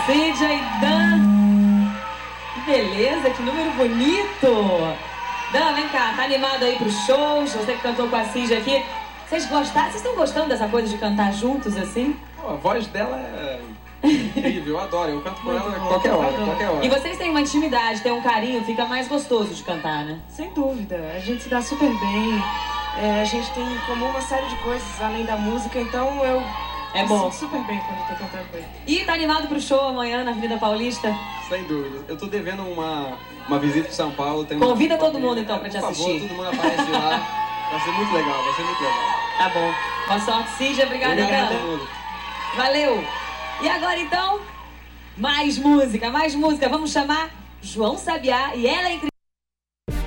Cídia e Dan. Que beleza, que número bonito. Dan, vem cá, tá animado aí pro show? Você que cantou com a Cídia aqui. Vocês estão gostando dessa coisa de cantar juntos assim? Pô, a voz dela é incrível, eu adoro. Eu canto com ela a qualquer hora. E vocês têm uma intimidade, têm um carinho, fica mais gostoso de cantar, né? Sem dúvida, a gente se dá super bem. A gente tem em comum uma série de coisas além da música, então eu É bom. me sinto super bem quando eu tô cantando com ele. E tá animado pro show amanhã na Avenida Paulista? Sem dúvida. Eu tô devendo uma visita em São Paulo. Convida todo mundo então pra te assistir. Por favor, todo mundo aparece lá. Vai ser muito legal, vai ser muito legal. Tá bom. Boa sorte, Cídia. Obrigada, Obrigado a Dan. todo mundo. Valeu. E agora então, mais música. Vamos chamar João Sabiá e ela é incrível.